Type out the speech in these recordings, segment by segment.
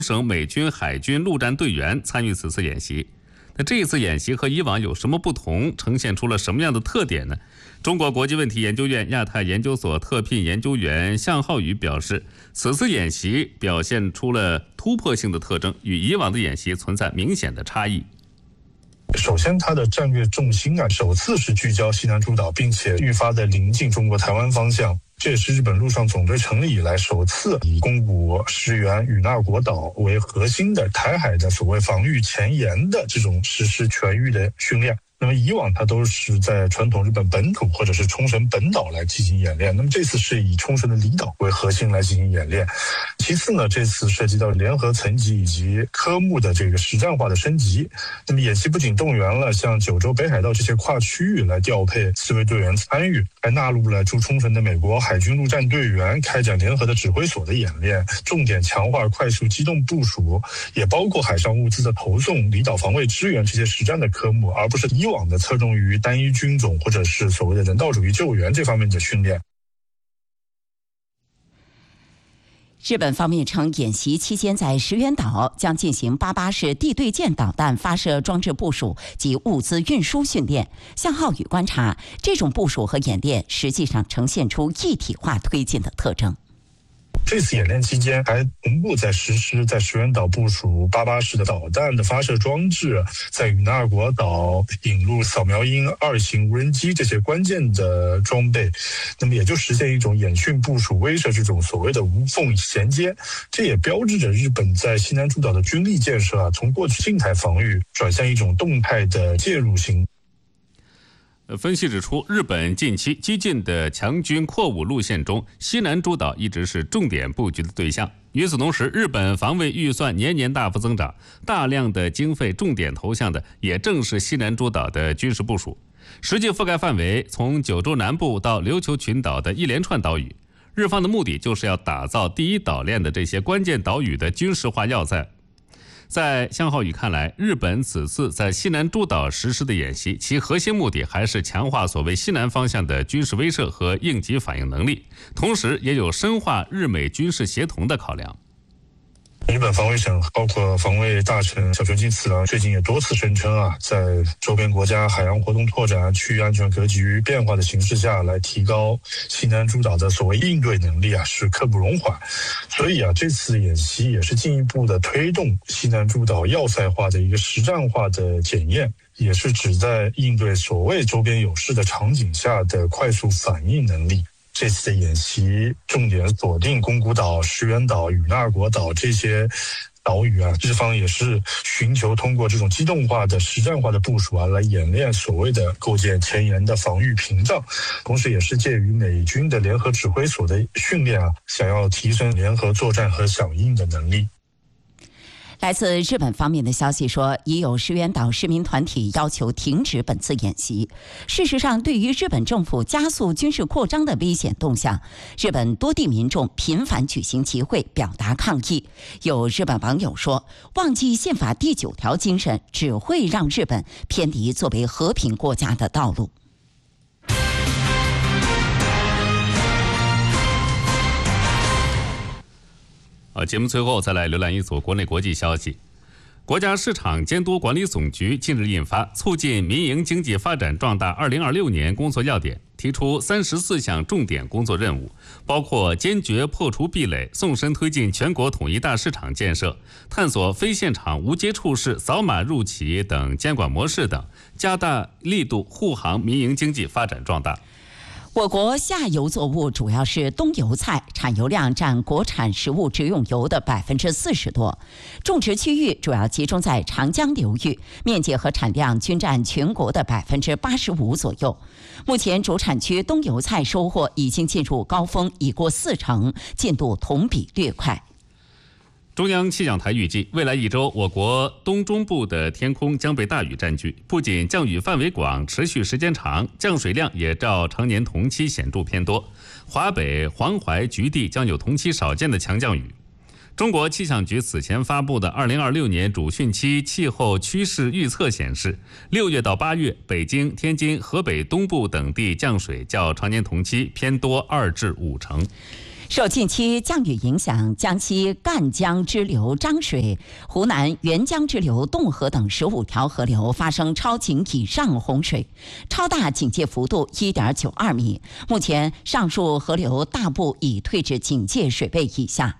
省美军海军陆战队员参与此次演习。那这一次演习和以往有什么不同，呈现出了什么样的特点呢？中国国际问题研究院亚太研究所特聘研究员向浩宇表示，此次演习表现出了突破性的特征，与以往的演习存在明显的差异。 首先，它的战略重心首次是聚焦西南诸岛，并且愈发的临近中国台湾方向。这也是日本陆上总队成立以来首次以宫古、石垣、与那国岛为核心的台海的所谓防御前沿的这种实施全域的训练。那么以往它都是在传统日本本土或者是冲绳本岛来进行演练，那么这次是以冲绳的离岛为核心来进行演练。其次呢，这次涉及到联合层级以及科目的这个实战化的升级。那么演习不仅动员了像九州、北海道这些跨区域来调配自卫队员参与，还纳入了驻冲绳的美国海军陆战队员开展联合的指挥所的演练，重点强化快速机动部署，也包括海上物资的投送、离岛防卫支援这些实战的科目，而不是以往的侧重于单一军种或者是所谓的人道主义救援这方面的训练。 日本方面称，演习期间在石垣岛将进行88式地对舰导弹发射装置部署及物资运输训练。向浩宇观察，这种部署和演练实际上呈现出一体化推进的特征。 这次演练期间还同步在实施在石垣岛部署88式的导弹的发射装置，在与那国岛引入扫描鹰2型无人机这些关键的装备，那么也就实现一种演训部署威慑这种所谓的无缝衔接。这也标志着日本在西南诸岛的军力建设从过去静态防御转向一种动态的介入型。 分析指出，日本近期激进的强军扩武路线中，西南诸岛一直是重点布局的对象。与此同时，日本防卫预算年年大幅增长，大量的经费重点投向的也正是西南诸岛的军事部署，实际覆盖范围从九州南部到琉球群岛的一连串岛屿。日方的目的就是要打造第一岛链的这些关键岛屿的军事化要塞。在向浩宇看来，日本此次在西南诸岛实施的演习，其核心目的还是强化所谓西南方向的军事威慑和应急反应能力，同时也有深化日美军事协同的考量。 日本防卫省包括防卫大臣小泉进次郎最近也多次声称在周边国家海洋活动拓展、区域安全格局变化的形势下来提高西南诸岛的所谓应对能力是刻不容缓。所以这次演习也是进一步的推动西南诸岛要塞化的一个实战化的检验，也是旨在应对所谓周边有事的场景下的快速反应能力。这次的演习重点锁定宫古岛、石垣岛、与那国岛这些岛屿日方也是寻求通过这种机动化的实战化的部署来演练所谓的构建前沿的防御屏障，同时也是介于美军的联合指挥所的训练想要提升联合作战和响应的能力。 来自日本方面的消息说，已有石垣岛市民团体要求停止本次演习。事实上，对于日本政府加速军事扩张的危险动向，日本多地民众频繁举行集会表达抗议。有日本网友说，忘记宪法第9条精神，只会让日本偏离作为和平国家的道路。 节目最后再来浏览一组国内国际消息。国家市场监督管理总局近日印发《促进民营经济发展壮大2026年工作要点》，提出34项重点工作任务，包括坚决破除壁垒，纵深推进全国统一大市场建设，探索非现场无接触式扫码入企等监管模式等，加大力度护航民营经济发展壮大。 我国下游作物主要是冬油菜，产油量占国产食物植用油的40%多，种植区域主要集中在长江流域，面积和产量均占全国的85%左右。目前主产区冬油菜收获已经进入高峰，已过40%，进度同比略快。 中央气象台预计，未来一周，我国东中部的天空将被大雨占据，不仅降雨范围广、持续时间长，降水量也照常年同期显著偏多。华北、黄淮、菊地将有同期少见的强降雨。中国气象局此前发布的2026年主汛期气候趋势预测显示，6月到8月，北京、天津、河北东部等地降水较常年同期偏多2至5成。 受近期降雨影响，江西赣江支流漳水、湖南沅江支流洞河等15条河流发生超警以上洪水，超大警戒幅度1.92米。目前，上述河流大部已退至警戒水位以下。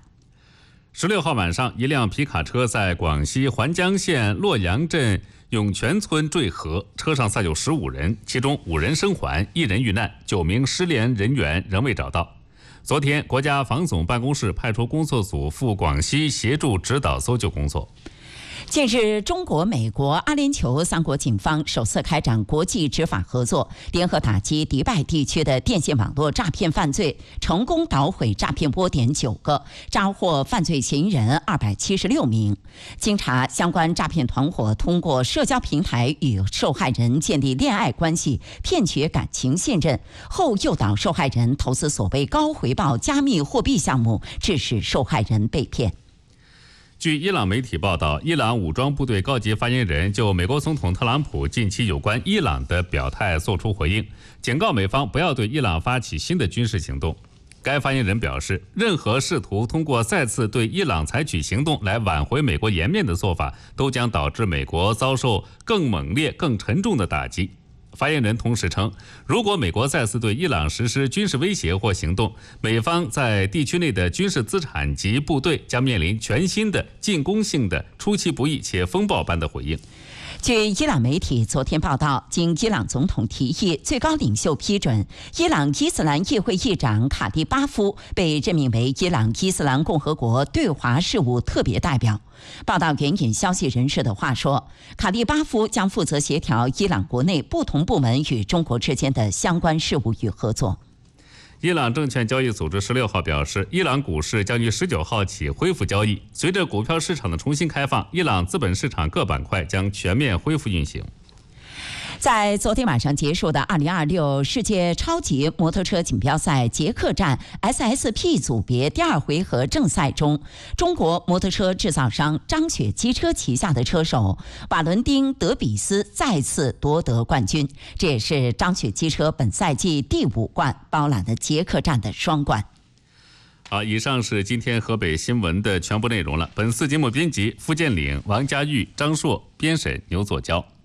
16号晚上，一辆皮卡车在广西环江县洛阳镇涌泉村坠河，车上载有15人，其中5人生还，1人遇难，9名失联人员仍未找到。昨天，国家防总办公室派出工作组赴广西协助指导搜救工作。 近日，中国、美国、阿联酋3国警方首次开展国际执法合作，联合打击迪拜地区的电信网络诈骗犯罪，成功捣毁诈骗窝点9个，抓获犯罪嫌疑人276名。经查，相关诈骗团伙通过社交平台与受害人建立恋爱关系，骗取感情信任，后诱导受害人投资所谓高回报加密货币项目，致使受害人被骗。 据伊朗媒体报道，伊朗武装部队高级发言人就美国总统特朗普近期有关伊朗的表态作出回应，警告美方不要对伊朗发起新的军事行动。该发言人表示，任何试图通过再次对伊朗采取行动来挽回美国颜面的做法，都将导致美国遭受更猛烈、更沉重的打击。发言人同时称，如果美国再次对伊朗实施军事威胁或行动，美方在地区内的军事资产及部队将面临全新的进攻性的、出其不意且风暴般的回应。 据伊朗媒体昨天报道，经伊朗总统提议、最高领袖批准，伊朗伊斯兰议会议长卡蒂巴夫被任命为伊朗伊斯兰共和国对华事务特别代表。报道援引消息人士的话说，卡蒂巴夫将负责协调伊朗国内不同部门与中国之间的相关事务与合作。 伊朗证券交易组织16号表示，伊朗股市将于19号起恢复交易。随着股票市场的重新开放，伊朗资本市场各板块将全面恢复运行。 在昨天晚上结束的2026世界超级摩托车锦标赛捷克站 SSP 组别第2回合正赛中，中国摩托车制造商张雪机车旗下的车手瓦伦丁·德比斯再次夺得冠军，这也是张雪机车本赛季第5冠，包揽了捷克站的双冠。 好，以上是今天河北新闻的全部内容了。本次节目编辑付建岭、王家玉、张硕，编审牛作娇。